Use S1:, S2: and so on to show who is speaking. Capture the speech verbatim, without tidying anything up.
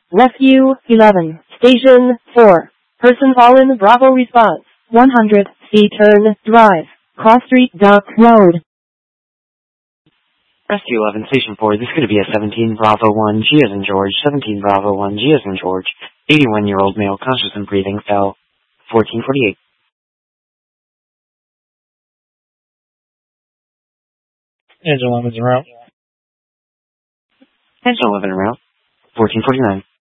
S1: Rescue eleven. Station four. Person fallen. Bravo response. one hundred. C-turn. Drive. Cross Street. Duck Road.
S2: Rescue eleven, Station four, this is going to be a seventeen Bravo one, G as in George, seventeen Bravo one, G as in George, eighty-one-year-old male, conscious and breathing, fell, fourteen forty-eight.
S3: Engine eleven is en route.
S2: Engine eleven en route, fourteen forty-nine.